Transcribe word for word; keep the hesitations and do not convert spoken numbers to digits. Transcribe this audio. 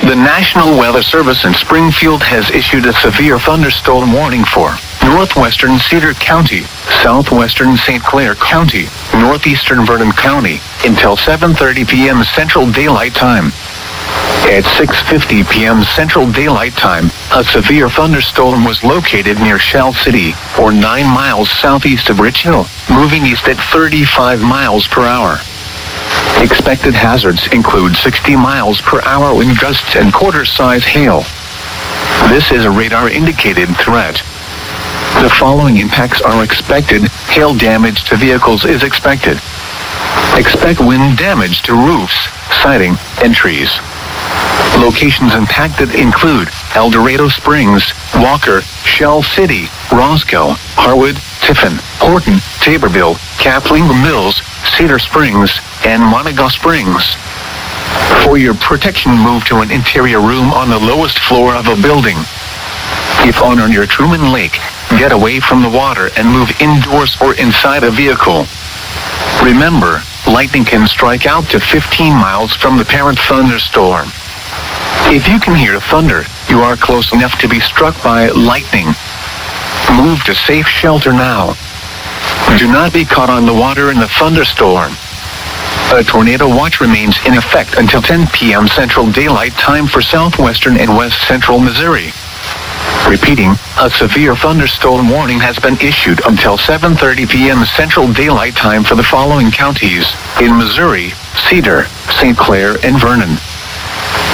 The National Weather Service in Springfield has issued a severe thunderstorm warning for northwestern Cedar County, southwestern Saint Clair County, northeastern Vernon County, until seven thirty p.m. Central Daylight Time. At six fifty p.m. Central Daylight Time, a severe thunderstorm was located near Shell City, or nine miles southeast of Rich Hill, moving east at thirty-five miles per hour. Expected hazards include sixty miles per hour wind gusts and quarter-size hail. This is a radar-indicated threat. The following impacts are expected. Hail damage to vehicles is expected. Expect wind damage to roofs, siding, and trees. Locations impacted include El Dorado Springs, Walker, Shell City, Roscoe, Harwood, Tiffin, Horton, Taborville, Kapling Mills, Cedar Springs, and Monaga Springs. For your protection, move to an interior room on the lowest floor of a building. If on or near Truman Lake, get away from the water and move indoors or inside a vehicle. Remember, lightning can strike out to fifteen miles from the parent thunderstorm. If you can hear thunder, you are close enough to be struck by lightning. Move to safe shelter now. Do not be caught on the water in the thunderstorm. A tornado watch remains in effect until ten p.m. Central Daylight Time for southwestern and west central Missouri. Repeating, a severe thunderstorm warning has been issued until seven thirty p.m. Central Daylight Time for the following counties in Missouri: Cedar, Saint Clair, and Vernon.